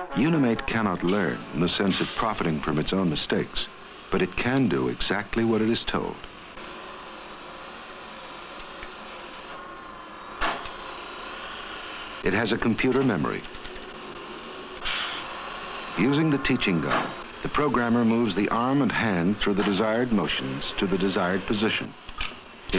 Unimate cannot learn in the sense of profiting from its own mistakes, but it can do exactly what it is told. It has a computer memory. Using the teaching gun, the programmer moves the arm and hand through the desired motions to the desired position.